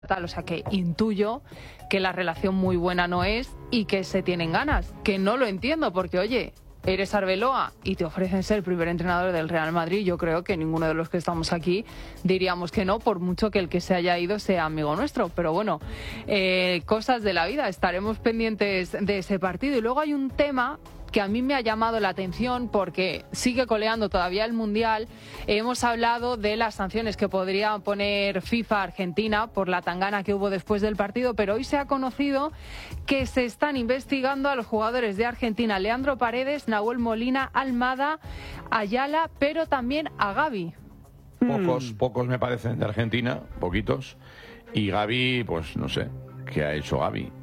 tal, o sea que intuyo que la relación muy buena no es y que se tienen ganas, que no lo entiendo porque, oye, eres Arbeloa y te ofrecen ser el primer entrenador del Real Madrid. Yo creo que ninguno de los que estamos aquí diríamos que no, por mucho que el que se haya ido sea amigo nuestro. Pero bueno, cosas de la vida, estaremos pendientes de ese partido. Y luego hay un tema que a mí me ha llamado la atención porque sigue coleando todavía el Mundial. Hemos hablado de las sanciones que podría poner FIFA a Argentina por la tangana que hubo después del partido, pero hoy se ha conocido que se están investigando a los jugadores de Argentina, Leandro Paredes, Nahuel Molina, Almada, Ayala, pero también a Gavi. Pocos me parecen de Argentina, poquitos. Y Gavi, pues no sé, ¿qué ha hecho Gavi?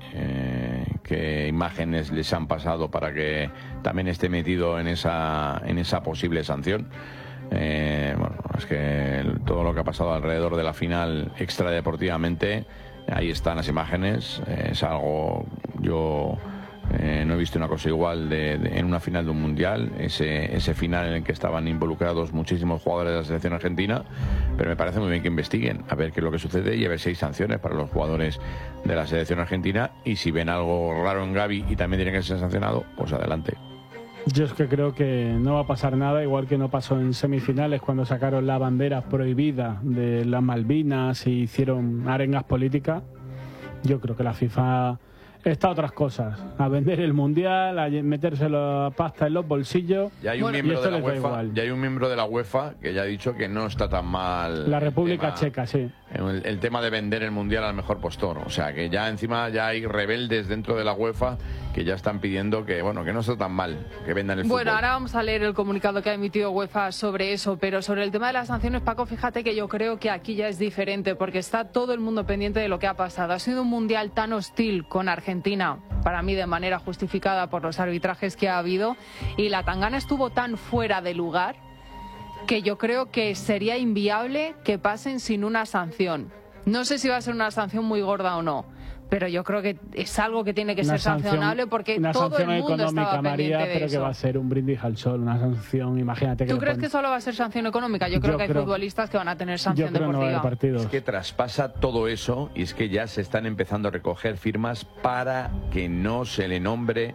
¿Qué imágenes les han pasado para que también esté metido en esa posible sanción? Bueno, es que todo lo que ha pasado alrededor de la final extradeportivamente, ahí están las imágenes. Es algo, yo no he visto una cosa igual en una final de un mundial, ese final en el que estaban involucrados muchísimos jugadores de la selección argentina. Pero me parece muy bien que investiguen a ver qué es lo que sucede y a ver si hay sanciones para los jugadores de la selección argentina, y si ven algo raro en Gavi y también tiene que ser sancionado, pues adelante. Yo es que creo que no va a pasar nada, igual que no pasó en semifinales cuando sacaron la bandera prohibida de las Malvinas y hicieron arengas políticas. Yo creo que la FIFA está a otras cosas, a vender el Mundial, a meterse la pasta en los bolsillos. Ya hay un miembro de la UEFA, ya hay un miembro de la UEFA que ya ha dicho que no está tan mal. La República Checa, sí. El tema de vender el Mundial al mejor postor. O sea, que ya encima ya hay rebeldes dentro de la UEFA que ya están pidiendo que, bueno, que no está tan mal, que vendan el fútbol. Bueno, ahora vamos a leer el comunicado que ha emitido UEFA sobre eso, pero sobre el tema de las sanciones, Paco, fíjate que yo creo que aquí ya es diferente, porque está todo el mundo pendiente de lo que ha pasado. Ha sido un Mundial tan hostil con Argentina, para mí de manera justificada por los arbitrajes que ha habido, y la tangana estuvo tan fuera de lugar que yo creo que sería inviable que pasen sin una sanción. No sé si va a ser una sanción muy gorda o no, pero yo creo que es algo que tiene que ser sancionable, porque todo el mundo estaba pendiente de pero eso. Que va a ser un brindis al sol, una sanción, imagínate. ¿Tú crees que solo va a ser sanción económica? Yo creo que hay futbolistas que van a tener sanción deportiva. Es que traspasa todo eso, y es que ya se están empezando a recoger firmas para que no se le nombre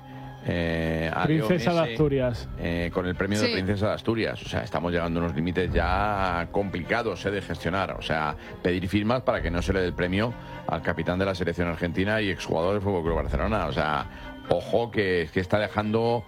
a Princesa Leo Messi, de Asturias, con el premio de Princesa de Asturias. O sea, estamos llegando a unos límites ya complicados de gestionar. O sea, pedir firmas para que no se le dé el premio al capitán de la selección argentina y exjugador del Fútbol Club Barcelona. O sea, ojo, que está dejando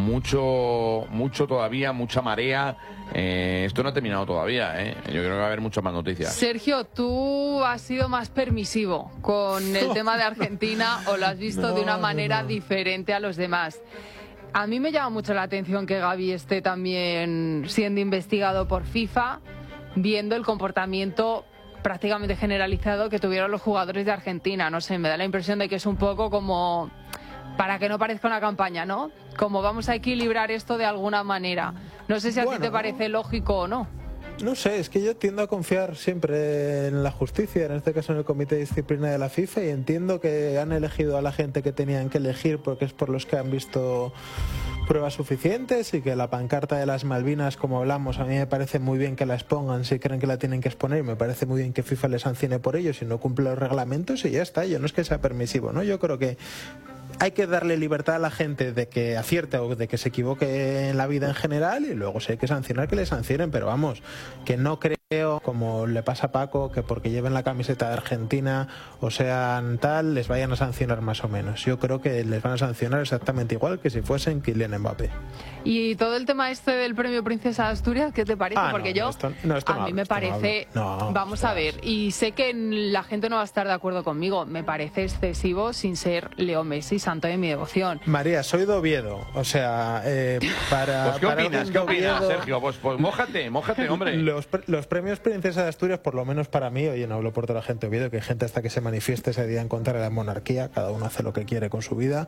mucho todavía, mucha marea. Esto no ha terminado todavía, ¿eh? Yo creo que va a haber muchas más noticias. Sergio, ¿tú has sido más permisivo con el tema de Argentina o lo has visto de una manera diferente a los demás? A mí me llama mucho la atención que Gavi esté también siendo investigado por FIFA, viendo el comportamiento prácticamente generalizado que tuvieron los jugadores de Argentina. No sé, me da la impresión de que es un poco como, para que no parezca una campaña, ¿no? Como vamos a equilibrar esto de alguna manera. No sé si a ti te parece lógico o no. No sé, es que yo tiendo a confiar siempre en la justicia, en este caso en el Comité de Disciplina de la FIFA, y entiendo que han elegido a la gente que tenían que elegir porque es por los que han visto pruebas suficientes, y que la pancarta de las Malvinas, como hablamos, a mí me parece muy bien que la expongan si creen que la tienen que exponer, y me parece muy bien que FIFA les sancione por ello si no cumple los reglamentos, y ya está. Yo no es que sea permisivo, ¿no? Yo creo que hay que darle libertad a la gente de que acierte o de que se equivoque en la vida en general, y luego si hay que sancionar, que le sancionen, pero vamos, que no creo, como le pasa a Paco, que porque lleven la camiseta de Argentina o sean tal, les vayan a sancionar más o menos. Yo creo que les van a sancionar exactamente igual que si fuesen Kylian Mbappé. Y todo el tema este del premio Princesa de Asturias, ¿qué te parece? Porque a mí me parece, vamos a ver, y sé que la gente no va a estar de acuerdo conmigo, me parece excesivo sin ser Leo Messi, santo de mi devoción. María, soy de Oviedo, o sea, pues ¿qué opinas, Sergio? Pues mójate, hombre. Los premios Princesa de Asturias, por lo menos para mí, oye, no hablo por toda la gente de Oviedo, que hay gente hasta que se manifieste ese día en contra de la monarquía, cada uno hace lo que quiere con su vida,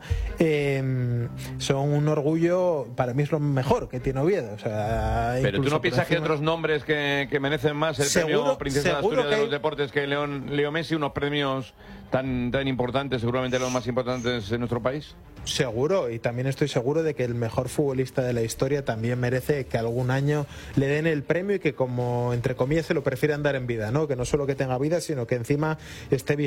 son un orgullo, para mí es lo mejor que tiene Oviedo. O sea, pero tú no piensas que hay otros nombres que merecen más el premio Princesa de Asturias de los deportes que Leo Messi, unos premios tan importantes, seguramente los más importantes en nuestro país. seguro, y también estoy seguro de que el mejor futbolista de la historia también merece que algún año le den el premio y que, como entre comillas, se lo prefieran dar en vida, ¿no? Que no solo que tenga vida, sino que encima esté